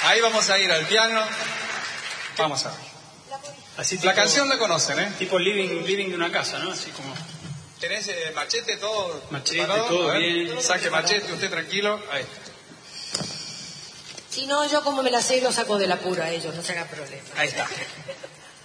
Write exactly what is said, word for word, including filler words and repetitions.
Ahí vamos a ir al piano. Vamos a ver. Así La tipo, canción la conocen, ¿eh? tipo living, living de una casa, ¿no? Así como... ¿Tenés eh, machete, todo? Machete, preparado? todo A ver, bien. Saque machete, usted tranquilo. Ahí. Si no, yo como me la sé, lo saco del apuro a ellos, no se hagan problema. Ahí está.